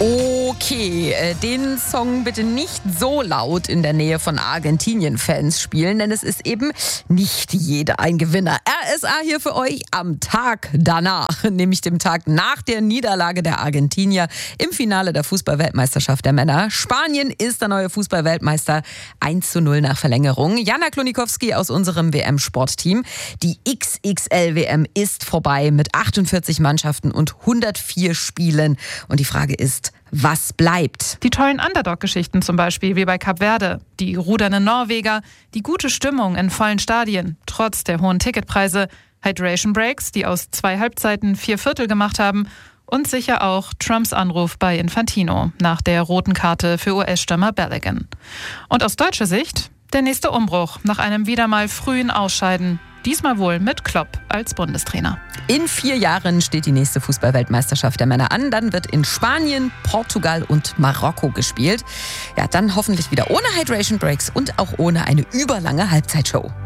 Okay, den Song bitte nicht so laut in der Nähe von Argentinien-Fans spielen, denn es ist eben nicht jeder ein Gewinner. RSA hier für euch am Tag danach, nämlich dem Tag nach der Niederlage der Argentinier im Finale der Fußball-Weltmeisterschaft der Männer. Spanien ist der neue Fußball-Weltmeister, 1:0 nach Verlängerung. Jana Klonikowski aus unserem WM-Sportteam. Die XXL-WM ist vorbei mit 48 Mannschaften und 104 Spielen. Und die Frage ist, was bleibt? Die tollen Underdog-Geschichten zum Beispiel, wie bei Kap Verde. Die rudernden Norweger, die gute Stimmung in vollen Stadien, trotz der hohen Ticketpreise, Hydration Breaks, die aus 2 Halbzeiten 4 Viertel gemacht haben und sicher auch Trumps Anruf bei Infantino nach der roten Karte für US-Stürmer Balogun. Und aus deutscher Sicht der nächste Umbruch nach einem wieder mal frühen Ausscheiden. Diesmal wohl mit Klopp als Bundestrainer. In 4 Jahren steht die nächste Fußball-Weltmeisterschaft der Männer an. Dann wird in Spanien, Portugal und Marokko gespielt. Ja, dann hoffentlich wieder ohne Hydration Breaks und auch ohne eine überlange Halbzeitshow.